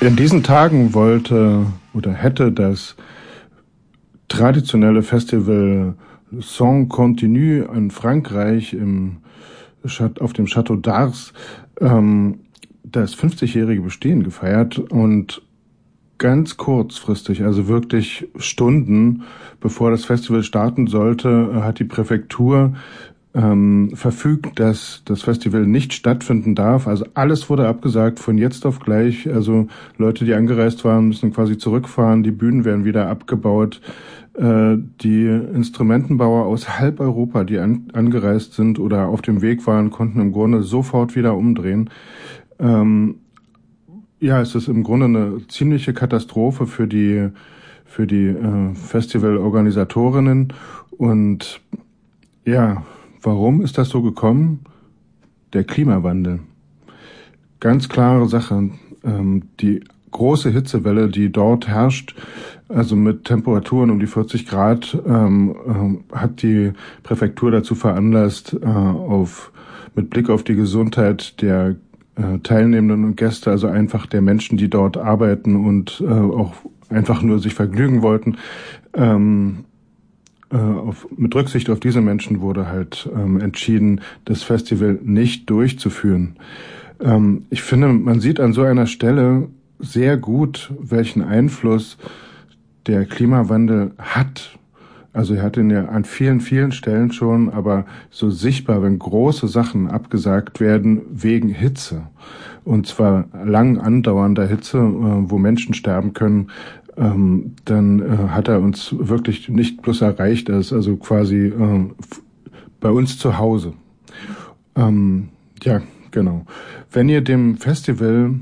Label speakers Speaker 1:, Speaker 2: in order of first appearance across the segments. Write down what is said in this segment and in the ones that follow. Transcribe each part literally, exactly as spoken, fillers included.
Speaker 1: In diesen Tagen wollte oder hätte das traditionelle Festival Sans Continu in Frankreich im auf dem Château d'Ars ähm, das fünfzigjährige Bestehen gefeiert und ganz kurzfristig, also wirklich Stunden bevor das Festival starten sollte, hat die Präfektur ähm, verfügt, dass das Festival nicht stattfinden darf. Also alles wurde abgesagt von jetzt auf gleich. Also Leute, die angereist waren, müssen quasi zurückfahren. Die Bühnen werden wieder abgebaut. Äh, die Instrumentenbauer aus halb Europa, die an, angereist sind oder auf dem Weg waren, konnten im Grunde sofort wieder umdrehen. Ähm, ja, es ist im Grunde eine ziemliche Katastrophe für die für die äh, Festivalorganisatorinnen. Und ja, warum ist das so gekommen? Der Klimawandel. Ganz klare Sache. Ähm, die große Hitzewelle, die dort herrscht, also mit Temperaturen um die vierzig Grad, ähm, äh, hat die Präfektur dazu veranlasst, äh, auf, mit Blick auf die Gesundheit der äh, Teilnehmenden und Gäste, also einfach der Menschen, die dort arbeiten und äh, auch einfach nur sich vergnügen wollten, ähm, Auf, mit Rücksicht auf diese Menschen wurde halt ähm, entschieden, das Festival nicht durchzuführen. Ähm, ich finde, man sieht an so einer Stelle sehr gut, welchen Einfluss der Klimawandel hat. Also er hat ihn ja an vielen, vielen Stellen schon, aber so sichtbar, wenn große Sachen abgesagt werden wegen Hitze. Und zwar lang andauernder Hitze, äh, wo Menschen sterben können, Ähm, dann äh, hat er uns wirklich nicht bloß erreicht, er ist also quasi äh, f- bei uns zu Hause. Ähm, ja, genau. Wenn ihr dem Festival,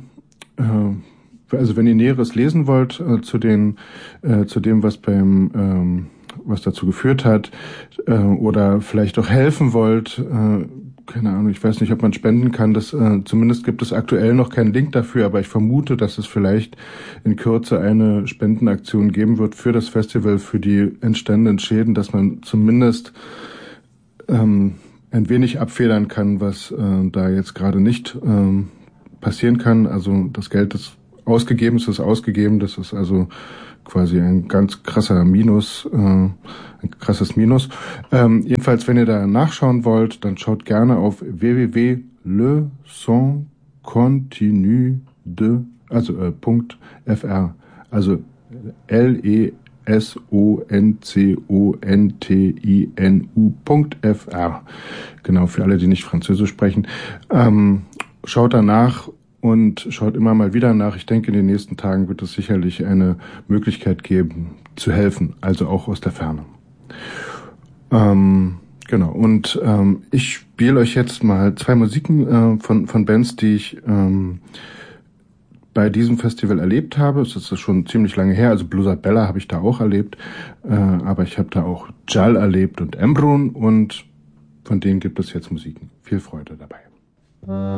Speaker 1: äh, also wenn ihr Näheres lesen wollt äh, zu den, äh, zu dem, was beim, ähm, was dazu geführt hat, äh, oder vielleicht auch helfen wollt, äh, keine Ahnung, ich weiß nicht, ob man spenden kann. Das, äh, zumindest gibt es aktuell noch keinen Link dafür, aber ich vermute, dass es vielleicht in Kürze eine Spendenaktion geben wird für das Festival, für die entstandenen Schäden, dass man zumindest ähm, ein wenig abfedern kann, was äh, da jetzt gerade nicht ähm, passieren kann. Also das Geld ist ausgegeben, es ist ausgegeben, das ist also quasi ein ganz krasser Minus, äh, ein krasses Minus. Ähm, jedenfalls, wenn ihr da nachschauen wollt, dann schaut gerne auf w w w punkt le son continu de, also äh, .fr, also L E S O N C O N T I N U Punkt F R. Genau, für alle, die nicht Französisch sprechen. Ähm, schaut danach und schaut immer mal wieder nach. Ich denke, in den nächsten Tagen wird es sicherlich eine Möglichkeit geben, zu helfen, also auch aus der Ferne. Ähm, genau, und ähm, ich spiele euch jetzt mal zwei Musiken äh, von, von Bands, die ich ähm, bei diesem Festival erlebt habe. Es ist schon ziemlich lange her, also Blusabella habe ich da auch erlebt, äh, aber ich habe da auch Jal erlebt und Embrun, und von denen gibt es jetzt Musiken. Viel Freude dabei.